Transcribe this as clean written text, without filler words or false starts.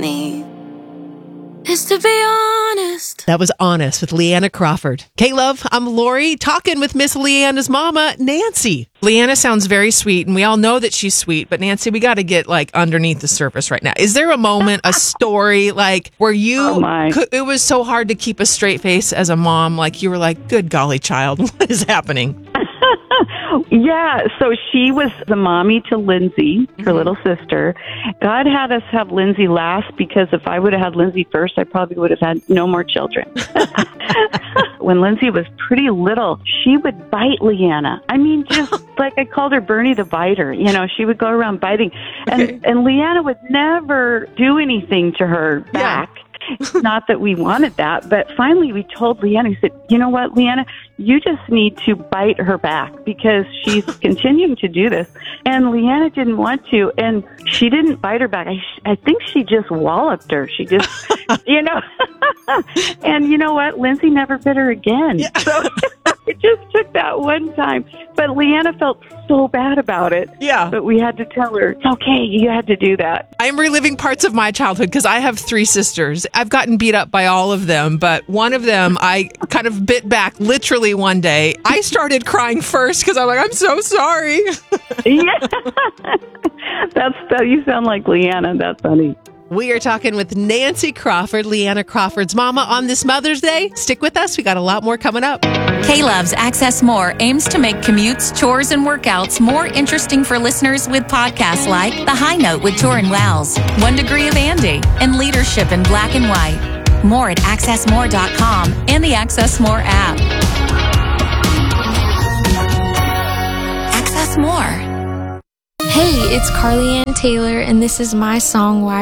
need is to be honest. That was Honest with Leanna Crawford. K-Love, I'm Lori, talking with Miss Leanna's mama, Nancy. Leanna sounds very sweet, and we all know that she's sweet, but Nancy, we got to get underneath the surface right now. Is there a moment, a story, where you, it was so hard to keep a straight face as a mom, you were like, good golly, child, what is happening? Yeah, so she was the mommy to Lindsay, her little sister. God had us have Lindsay last because if I would have had Lindsay first, I probably would have had no more children. When Lindsay was pretty little, she would bite Leanna. I mean, just I called her Bernie the Biter. She would go around biting. And Leanna would never do anything to her back. Yeah. Not that we wanted that, but finally we told Leanna, we said, you know what, Leanna, you just need to bite her back because she's continuing to do this. And Leanna didn't want to, and she didn't bite her back. I think she just walloped her. She just, and you know what? Lindsay never bit her again. Yeah. So it just took that one time. But Leanna felt so bad about it. Yeah. But we had to tell her, it's okay, you had to do that. I'm reliving parts of my childhood because I have 3 sisters. I've gotten beat up by all of them, but one of them I kind of bit back literally one day. I started crying first because I'm like, I'm so sorry. Yeah. You sound like Leanna. That's funny. We are talking with Nancy Crawford, Leanna Crawford's mama, on this Mother's Day. Stick with us. We got a lot more coming up. K-Love's Access More aims to make commutes, chores, and workouts more interesting for listeners with podcasts like The High Note with Torin Wells, 1 Degree of Andy, and Leadership in Black and White. More at accessmore.com and the Access More app. Access More. Hey, it's Carly Ann Taylor, and this is my song, Why